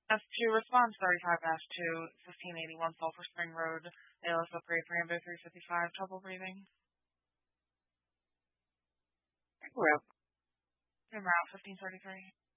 S2 response 35-2, 1581 Sulphur Spring Road, ALS upgrade 355, trouble breathing. Route. Route 1533.